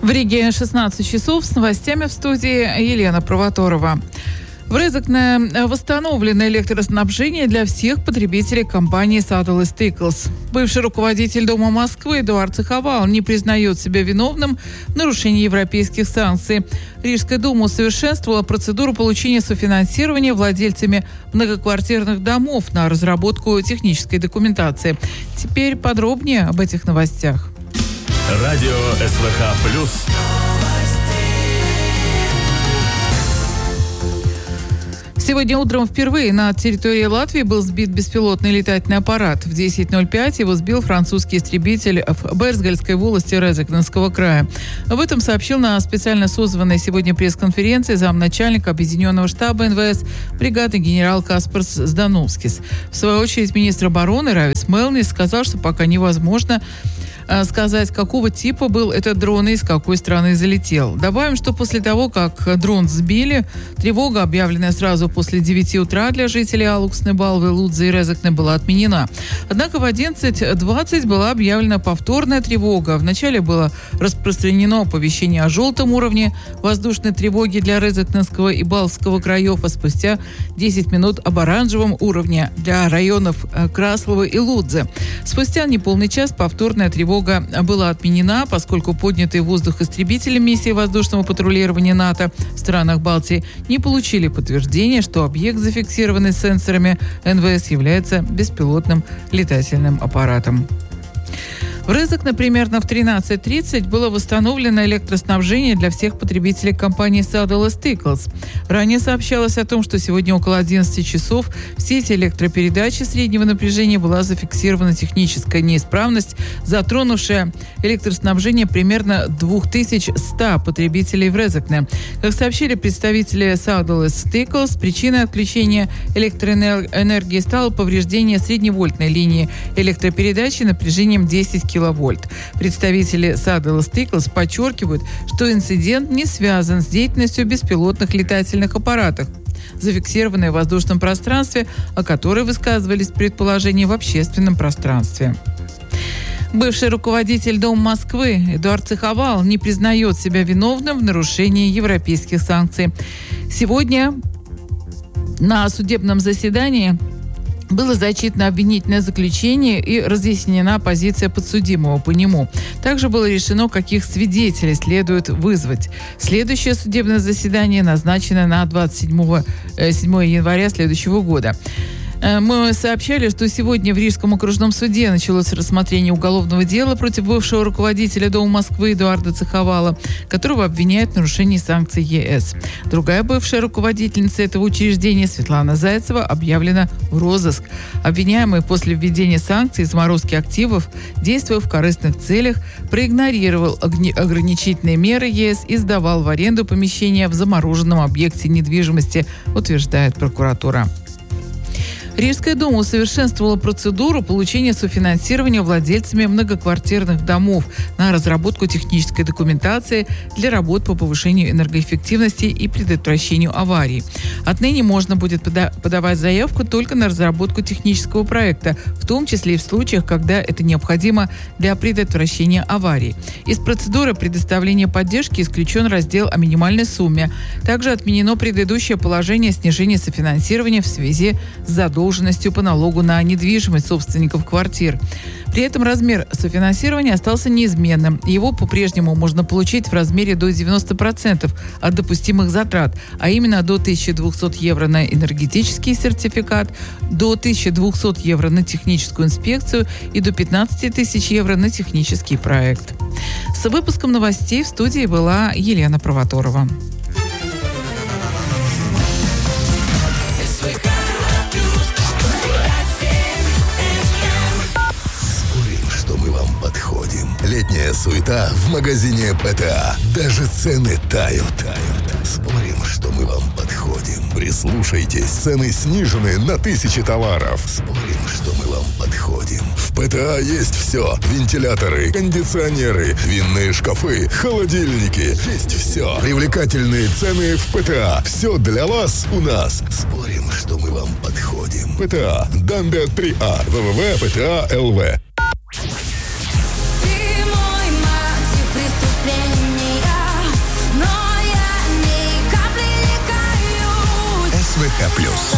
В Риге 16 часов, с новостями в студии Елена Провоторова. В Резекне восстановлено электроснабжение для всех потребителей компании Saudal Stykls. Бывший руководитель Дома Москвы Эдуард Цеховал не признает себя виновным в нарушении европейских санкций. Рижская дума усовершенствовала процедуру получения софинансирования владельцами многоквартирных домов на разработку технической документации. Теперь подробнее об этих новостях. Радио СВХ+. Сегодня утром впервые на территории Латвии был сбит беспилотный летательный аппарат. В 10:05 его сбил французский истребитель в Берзгальской волости Резекненского края. Об этом сообщил на специально созванной сегодня пресс-конференции замначальника Объединенного штаба НВС бригады генерал Каспарс Здановскис. В свою очередь министр обороны Равис Мелнис сказал, что пока невозможно сказать, какого типа был этот дрон и из какой страны залетел. Добавим, что после того, как дрон сбили, тревога, объявленная сразу после 9 утра для жителей Алуксны, Балвы, Лудзы и Резекне, была отменена. Однако в 11:20 была объявлена повторная тревога. Вначале было распространено оповещение о желтом уровне воздушной тревоги для Резекненского и Балвского краев, а спустя 10 минут об оранжевом уровне для районов Краслова и Лудзы. Спустя неполный час повторная тревога была отменена, поскольку поднятые в воздух истребители миссии воздушного патрулирования НАТО в странах Балтии не получили подтверждения, что объект, зафиксированный сенсорами НВС, является беспилотным летательным аппаратом. В Резекне примерно в 13:30 было восстановлено электроснабжение для всех потребителей компании Saudal Stykls. Ранее сообщалось о том, что сегодня около 11 часов в сети электропередачи среднего напряжения была зафиксирована техническая неисправность, затронувшая электроснабжение примерно 2100 потребителей в Резекне. Как сообщили представители Saudal Stykls, причиной отключения электроэнергии стало повреждение средневольтной линии электропередачи напряжением 10 киловольт. Представители Saudal Stykls подчеркивают, что инцидент не связан с деятельностью беспилотных летательных аппаратов, зафиксированной в воздушном пространстве, о которой высказывались предположения в общественном пространстве. Бывший руководитель Дома Москвы Эдуард Цеховал не признает себя виновным в нарушении европейских санкций. Сегодня на судебном заседании было зачитано обвинительное заключение и разъяснена позиция подсудимого по нему. Также было решено, каких свидетелей следует вызвать. Следующее судебное заседание назначено на 7 января следующего года. Мы сообщали, что сегодня в Рижском окружном суде началось рассмотрение уголовного дела против бывшего руководителя Дома Москвы Эдуарда Цеховала, которого обвиняют в нарушении санкций ЕС. Другая бывшая руководительница этого учреждения, Светлана Зайцева, объявлена в розыск. Обвиняемый после введения санкций и заморозки активов, действуя в корыстных целях, проигнорировал ограничительные меры ЕС и сдавал в аренду помещения в замороженном объекте недвижимости, утверждает прокуратура. Рижская дума усовершенствовала процедуру получения софинансирования владельцами многоквартирных домов на разработку технической документации для работ по повышению энергоэффективности и предотвращению аварий. Отныне можно будет подавать заявку только на разработку технического проекта, в том числе и в случаях, когда это необходимо для предотвращения аварий. Из процедуры предоставления поддержки исключен раздел о минимальной сумме. Также отменено предыдущее положение снижения софинансирования в связи с задолженностью по налогу на недвижимость собственников квартир. При этом размер софинансирования остался неизменным. Его по-прежнему можно получить в размере до 90% от допустимых затрат, а именно до 1200 евро на энергетический сертификат, до 1200 евро на техническую инспекцию и до 15 тысяч евро на технический проект. С выпуском новостей в студии была Елена Провоторова. Летняя суета в магазине ПТА. Даже цены тают. Спорим, что мы вам подходим. Прислушайтесь, цены снижены на 1000 товаров. Спорим, что мы вам подходим. В ПТА есть все. Вентиляторы, кондиционеры, винные шкафы, холодильники. Есть все. Привлекательные цены в ПТА. Все для вас у нас. Спорим, что мы вам подходим. ПТА. Дамбе 3А. www.pta.lv. Ты мой мотив преступлений. СВХ+.